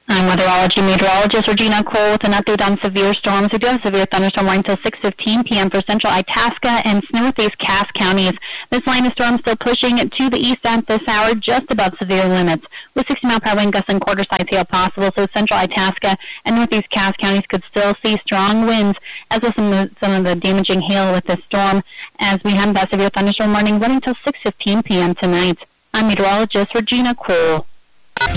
I'm meteorologist Regina Cole with an update on severe storms. We do have severe thunderstorm warning until 6:15 p.m. for central Itasca and northeast Cass counties. This line of storm still pushing to the east at this hour, just above severe limits, with 60-mile-per-hour wind gusts and quarter-size hail possible. So central Itasca and northeast Cass counties could still see strong winds, as well as some of the damaging hail with this storm, as we have that severe thunderstorm warning running until 6:15 p.m. tonight. I'm meteorologist Regina Cole.